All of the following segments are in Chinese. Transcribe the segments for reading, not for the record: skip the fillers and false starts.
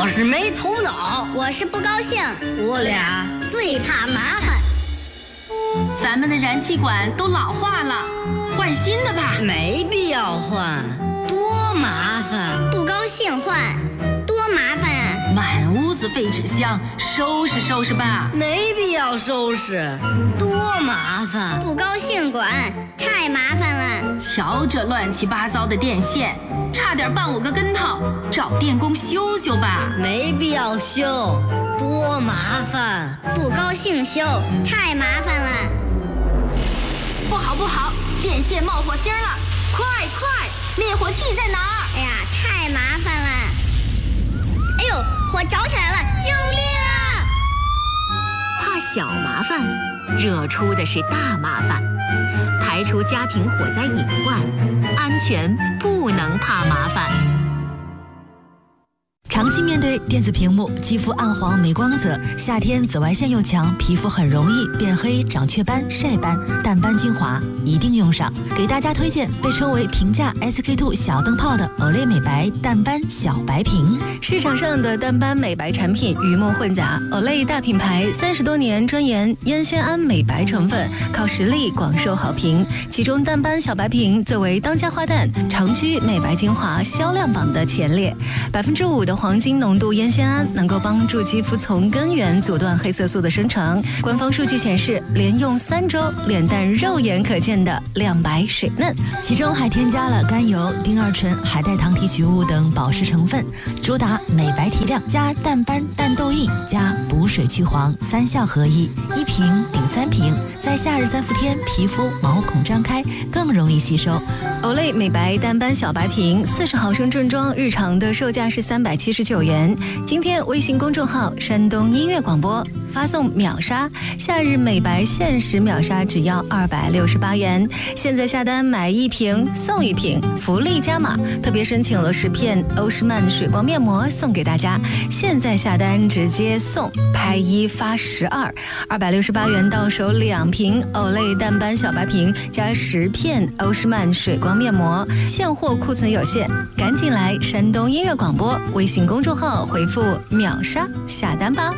我是没头脑， 我是不高兴， 我俩最怕麻烦。 咱们的燃气管都老化了，换新的吧。 没必要换，多麻烦。 不高兴换，多麻烦啊！ 满屋子废纸箱，收拾收拾吧。 没必要收拾，多麻烦。 不高兴管，太麻烦了。 瞧这乱七八糟的电线，差点绊我个跟头，找电工修修吧。 没必要修，多麻烦。 不高兴修，太麻烦了。 不好不好，电线冒火星了，快快，灭火器在哪儿？ 哎呀，太麻烦了。哎呦，火着起来了，救命啊！ 怕小麻烦，惹出的是大麻烦。排除家庭火灾隐患，安全不能怕麻烦。 长期面对电子屏幕，肌肤暗黄没光泽，夏天紫外线又强，皮肤很容易变黑、长雀斑、晒斑。淡斑精华一定用上。给大家推荐被称为平价 SK2 小灯泡的 Olay 美白淡斑小白瓶。 市场上的淡斑美白产品鱼目混杂 ，Olay 大品牌30多年专研烟酰胺美白成分，靠实力广受好评。其中淡斑小白瓶作为当家花旦，长居美白精华销量榜的前列。5%的黄金浓度烟酰胺能够帮助肌肤从根源阻断黑色素的生成。官方数据显示，连用3周，脸蛋肉眼可见的亮白水嫩， 其中还添加了甘油、丁二醇、海带糖提取物等保湿成分，主打美白提亮加淡斑淡痘印加补水去黄3效合一，1瓶顶3瓶，在夏日3伏天皮肤毛孔张开，更容易吸收。 Olay 美白淡斑小白瓶40毫升正装，日常的售价是379元。今天微信公众号山东音乐广播发送秒杀，夏日美白限时秒杀只要268元。现在下单买1瓶送1瓶，福利加码，特别申请了10片欧诗漫水光面膜送给大家。现在下单直接送，拍1发12，268元到手2瓶 Olay 淡斑小白瓶加10片欧诗漫水光面膜，现货库存有限，赶紧来山东音乐广播微信公众号回复秒杀下单吧。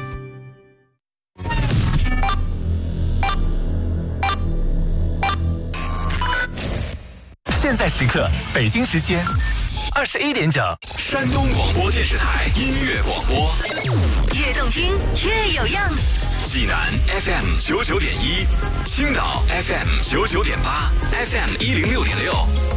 现在时刻，北京时间21点整，山东广播电视台音乐广播， 越动听越有样。 济南 FM 99.1，青岛 FM 99.8，FM 106.6。